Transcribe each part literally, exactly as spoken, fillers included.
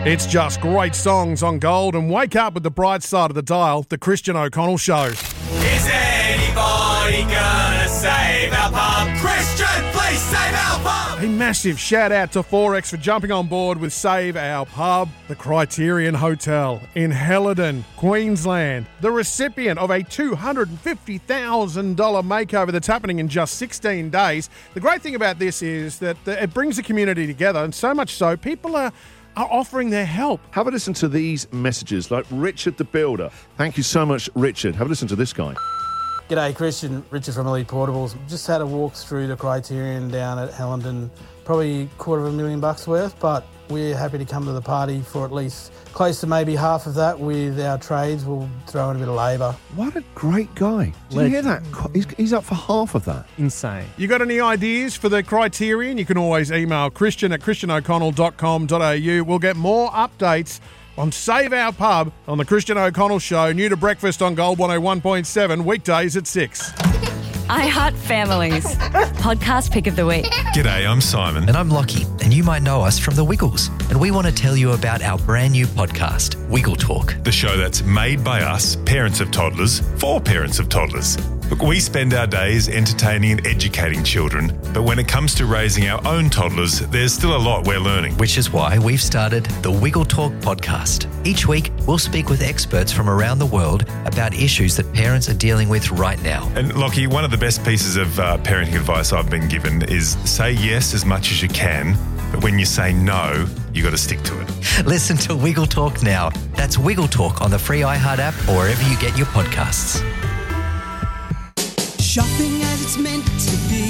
It's just great songs on Gold, and wake up with the bright side of the dial, The Christian O'Connell Show. Is anybody gonna save our pub? Christian, please save our pub! A massive shout out to Forex for jumping on board with Save Our Pub, the Criterion Hotel in Helidon, Queensland. The recipient of a two hundred fifty thousand dollars makeover that's happening in just sixteen days. The great thing about this is that it brings the community together, and so much so people are are offering their help. Have a listen to these messages, like Richard the Builder. Thank you so much, Richard. Have a listen to this guy. G'day, Christian. Richard from Elite Portables. Just had a walk through the Criterion down at Helidon. Probably a quarter of a million bucks worth, but we're happy to come to the party for at least close to maybe half of that with our trades. We'll throw in a bit of labour. What a great guy. Did you hear that? He's, he's up for half of that. Insane. You got any ideas for the Criterion? You can always email Christian at christian o'connell dot com dot a u. We'll get more updates on Save Our Pub on the Christian O'Connell Show, new to breakfast on Gold one oh one point seven, weekdays at six. iHeart Families. Podcast pick of the week. G'day, I'm Simon. And I'm Lockie, and you might know us from The Wiggles. And we want to tell you about our brand new podcast, Wiggle Talk. The show that's made by us, parents of toddlers, for parents of toddlers. Look, we spend our days entertaining and educating children, but when it comes to raising our own toddlers, there's still a lot we're learning. Which is why we've started the Wiggle Talk podcast. Each week, we'll speak with experts from around the world about issues that parents are dealing with right now. And Lockie, one of the best pieces of uh, parenting advice I've been given is say yes as much as you can, but when you say no, you got to stick to it. Listen to Wiggle Talk now. That's Wiggle Talk on the free iHeart app or wherever you get your podcasts. Shopping as it's meant to be.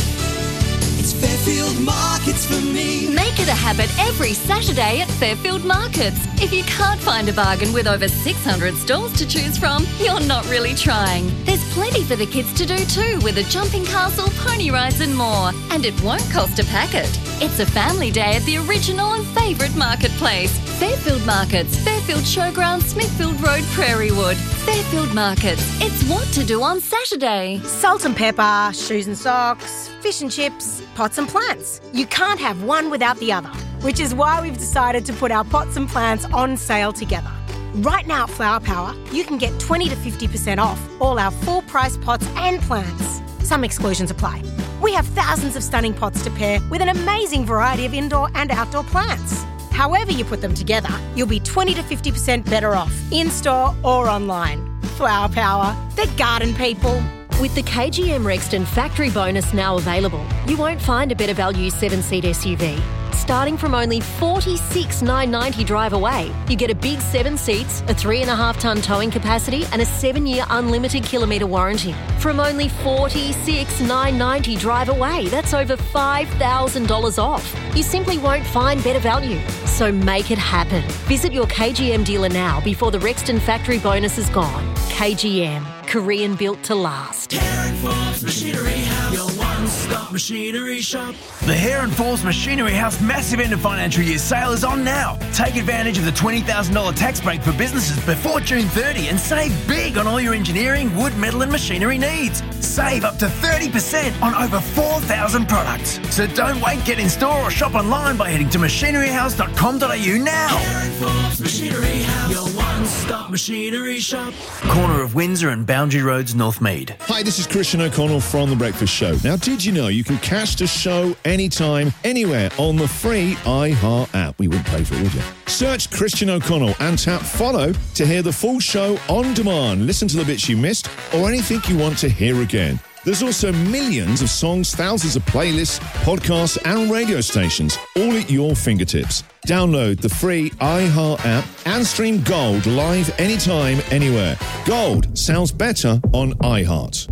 It's Fairfield Markets for me. Make it a habit every Saturday at Fairfield Markets. If you can't find a bargain with over six hundred stalls to choose from, you're not really trying. There's plenty for the kids to do too, with a jumping castle, pony rides and more. And it won't cost a packet. It's a family day at the original and favourite marketplace. Fairfield Markets, Fairfield Showground, Smithfield Road, Prairie Wood. Fairfield Markets. It's what to do on Saturday. Salt and pepper, shoes and socks, fish and chips, pots and plants. You can't have one without the other, which is why we've decided to put our pots and plants on sale together. Right now at Flower Power, you can get twenty to fifty percent off all our full price pots and plants. Some exclusions apply. We have thousands of stunning pots to pair with an amazing variety of indoor and outdoor plants. However you put them together, you'll be twenty to fifty percent better off, in-store or online. Flower Power, the garden people. With the K G M Rexton factory bonus now available, you won't find a better value seven-seat S U V. Starting from only forty-six thousand nine hundred ninety dollars drive away, you get a big seven seats, a three and a half tonne towing capacity and a seven-year unlimited kilometre warranty. From only forty-six thousand nine hundred ninety dollars drive away, that's over five thousand dollars off. You simply won't find better value. So make it happen. Visit your K G M dealer now before the Rexton factory bonus is gone. K G M, Korean built to last. Heron Falls Machinery House, your one-stop machinery shop. The Heron Falls Machinery House massive end of financial year sale is on now. Take advantage of the twenty thousand dollars tax break for businesses before June thirtieth and save big on all your engineering, wood, metal and machinery needs. Save up to thirty percent on over four thousand products. So don't wait, get in store or shop online by heading to machinery house dot com dot a u now. Heron Falls Machinery House, your one-stop machinery shop. Corner of Windsor and Boundary Roads, Northmead. Hi, this is Christian O'Connell from The Breakfast Show. Now, did you know you can catch the show anytime, anywhere on the free iHeart app? We wouldn't pay for it, would you? Search Christian O'Connell and tap follow to hear the full show on demand. Listen to the bits you missed or anything you want to hear again. There's also millions of songs, thousands of playlists, podcasts and radio stations, all at your fingertips. Download the free iHeart app and stream Gold live anytime, anywhere. Gold sounds better on iHeart.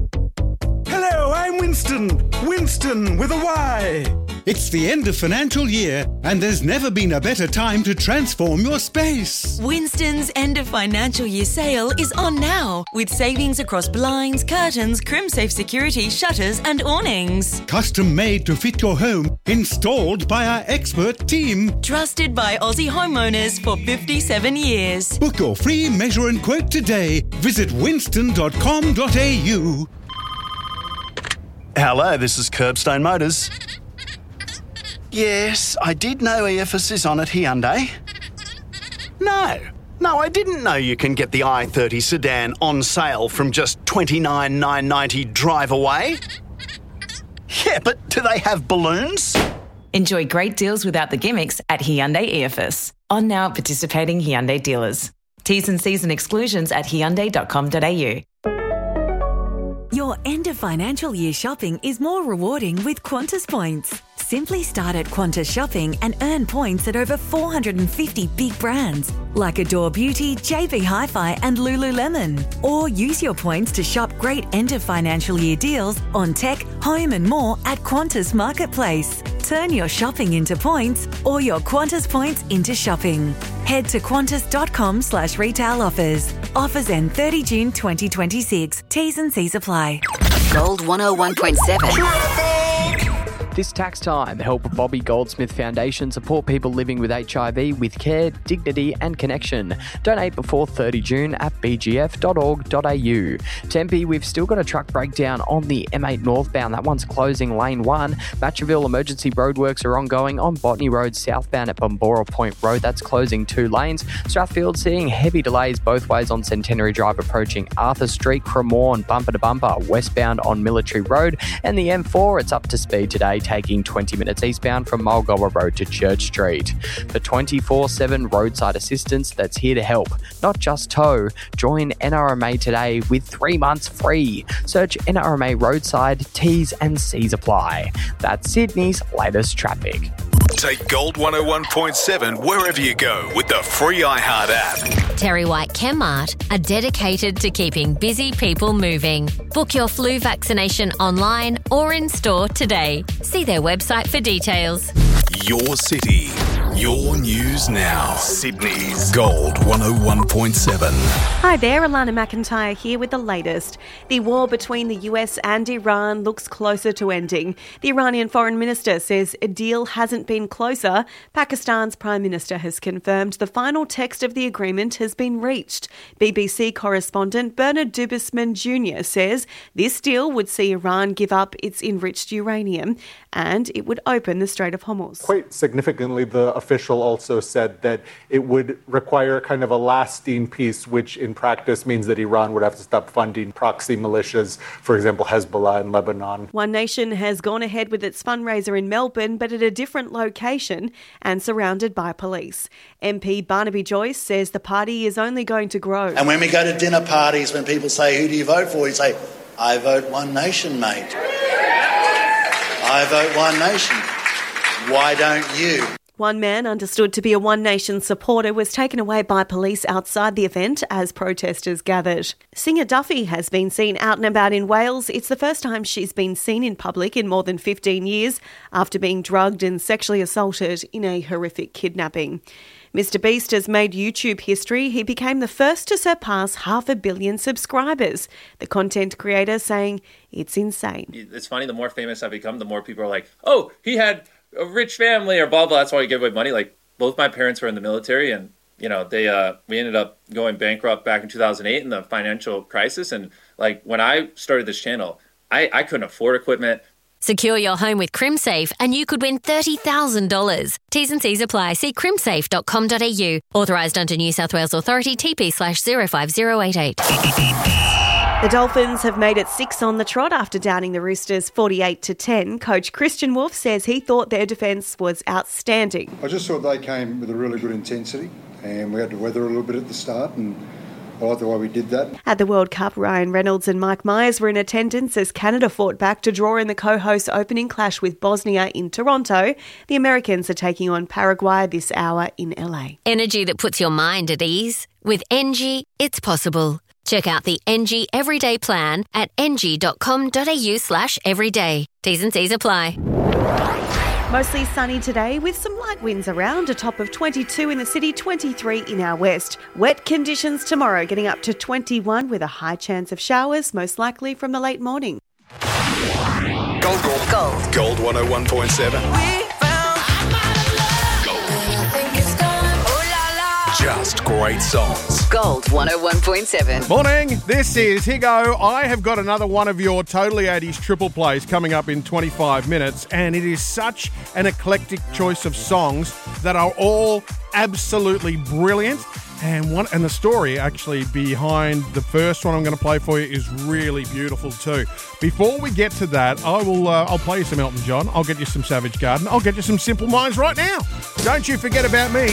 Hello, I'm Winston. Winston with a Y. It's the end of financial year, and there's never been a better time to transform your space. Winston's end of financial year sale is on now, with savings across blinds, curtains, crimsafe security, shutters and awnings. Custom made to fit your home, installed by our expert team. Trusted by Aussie homeowners for fifty-seven years. Book your free measure and quote today. Visit winston dot com dot a u. Hello, this is Curbstone Motors. Yes, I did know E F S is on at Hyundai. No. No, I didn't know you can get the i thirty sedan on sale from just twenty-nine thousand nine hundred ninety dollars drive away. Yeah, but do they have balloons? Enjoy great deals without the gimmicks at Hyundai E F S. On now at participating Hyundai dealers. T's and C's and exclusions at hyundai dot com dot a u. Your end of financial year shopping is more rewarding with Qantas points. Simply start at Qantas Shopping and earn points at over four hundred fifty big brands like Adore Beauty, J B Hi-Fi and Lululemon. Or use your points to shop great end of financial year deals on tech, home and more at Qantas Marketplace. Turn your shopping into points or your Qantas points into shopping. Head to qantas.com slash retail offers. Offers end thirtieth of June twenty twenty-six. T's and C's apply. Gold one oh one point seven. This tax time, help Bobby Goldsmith Foundation support people living with H I V with care, dignity and connection. Donate before thirtieth of June at b g f dot org dot a u. Tempe, we've still got a truck breakdown on the M eight northbound. That one's closing lane one. Matcherville emergency roadworks are ongoing on Botany Road southbound at Bombora Point Road. That's closing two lanes. Strathfield seeing heavy delays both ways on Centenary Drive approaching Arthur Street. Cremorne bumper to bumper westbound on Military Road. And the M four, it's up to speed today, taking twenty minutes eastbound from Mulgoa Road to Church Street. For twenty-four seven roadside assistance that's here to help, not just tow. Join N R M A today with three months free. Search N R M A Roadside, T's and C's apply. That's Sydney's latest traffic. Take Gold one oh one point seven wherever you go with the free iHeart app. Terry White Chemmart are dedicated to keeping busy people moving. Book your flu vaccination online or in store today. See their website for details. Your city, your news now. Sydney's Gold one oh one point seven. Hi there, Alana McIntyre here with the latest. The war between the U S and Iran looks closer to ending. The Iranian foreign minister says a deal hasn't been closer. Pakistan's prime minister has confirmed the final text of the agreement has been reached. B B C correspondent Bernard Dubisman Junior says this deal would see Iran give up its enriched uranium and it would open the Strait of Hormuz. Quite significantly, the official also said that it would require kind of a lasting peace, which in practice means that Iran would have to stop funding proxy militias, for example, Hezbollah in Lebanon. One Nation has gone ahead with its fundraiser in Melbourne, but at a different location and surrounded by police. M P Barnaby Joyce says the party is only going to grow. And when we go to dinner parties, when people say, who do you vote for? You say, I vote One Nation, mate. I vote One Nation. Why don't you? One man understood to be a One Nation supporter was taken away by police outside the event as protesters gathered. Singer Duffy has been seen out and about in Wales. It's the first time she's been seen in public in more than fifteen years after being drugged and sexually assaulted in a horrific kidnapping. Mister Beast has made YouTube history. He became the first to surpass half a billion subscribers. The content creator saying it's insane. It's funny, the more famous I become, the more people are like, oh, he had a rich family or blah, blah. That's why you give away money. Like, both my parents were in the military and, you know, they uh, we ended up going bankrupt back in two thousand eight in the financial crisis. And, like, when I started this channel, I, I couldn't afford equipment. Secure your home with CrimSafe and you could win thirty thousand dollars. T's and C's apply. See crimsafe dot com dot a u. Authorised under New South Wales Authority, T P slash zero five zero eight eight. The Dolphins have made it six on the trot after downing the Roosters forty-eight to ten. Coach Christian Wolf says he thought their defence was outstanding. I just thought they came with a really good intensity and we had to weather a little bit at the start and I like the way we did that. At the World Cup, Ryan Reynolds and Mike Myers were in attendance as Canada fought back to draw in the co-host opening clash with Bosnia in Toronto. The Americans are taking on Paraguay this hour in L A. Energy that puts your mind at ease. With Engie, it's possible. Check out the Engie Everyday Plan at engie dot com dot a u slash everyday. T's and C's apply. Mostly sunny today with some light winds around, a top of twenty-two in the city, twenty-three in our west. Wet conditions tomorrow, getting up to twenty-one with a high chance of showers, most likely from the late morning. Gold, gold, gold. Gold one oh one point seven. Just great songs. Gold one oh one point seven. Morning, this is Higo. I have got another one of your Totally eighties triple plays coming up in twenty-five minutes, and it is such an eclectic choice of songs that are all absolutely brilliant. And one, and the story actually behind the first one I'm going to play for you is really beautiful too. Before we get to that, I will uh, I'll play you some Elton John. I'll get you some Savage Garden. I'll get you some Simple Minds right now. Don't you forget about me.